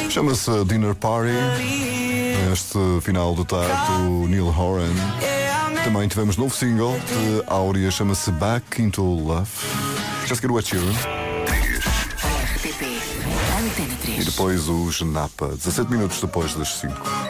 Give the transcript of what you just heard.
Chama-se Dinner Party. Neste final de tarde, o Neil Horan. Também tivemos novo single de Áurea, chama-se Back Into Love. Já seguiu o Ed Sheeran. RTP Antena 3. E depois os Napa, 17 minutos depois das 5.